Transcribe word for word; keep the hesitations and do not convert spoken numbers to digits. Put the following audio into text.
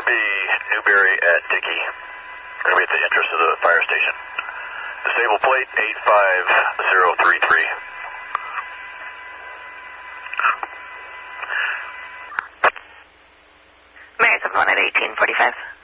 to be Newberry at Dickey. Going to be at the entrance of the fire station. Disable plate eight five zero three three. American one at eighteen forty-five.